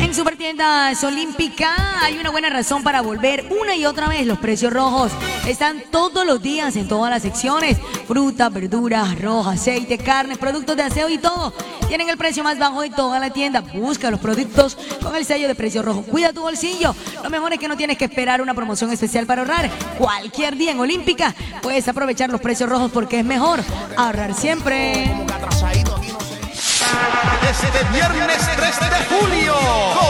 En Supertiendas Olímpica hay una buena razón para volver una y otra vez. Los precios rojos están todos los días en todas las secciones. Fruta, verduras, arroz, aceite, carne, productos de aseo y todo. Tienen el precio más bajo de toda la tienda. Busca los productos con el sello de precio rojo. Cuida tu bolsillo. Lo mejor es que no tienes que esperar una promoción especial para ahorrar. Cualquier día en Olímpica puedes aprovechar los precios rojos porque es mejor ahorrar siempre. Este viernes 3 de julio.